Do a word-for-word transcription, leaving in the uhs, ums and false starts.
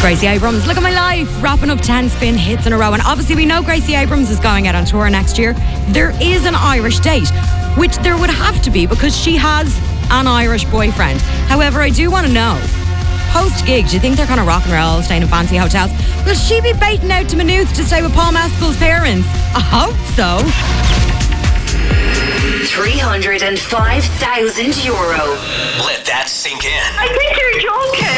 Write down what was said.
Gracie Abrams, look at my life, wrapping up ten spin hits in a row. And obviously we know Gracie Abrams is going out on tour next year. There is an Irish date, which there would have to be because she has an Irish boyfriend. However, I do want to know, post-gig, do you think they're kind of rock and roll, staying in fancy hotels? Will she be baiting out to Maynooth to stay with Paul Mescal's parents? I hope so. three hundred five thousand euro. Let that sink in. I think you're joking.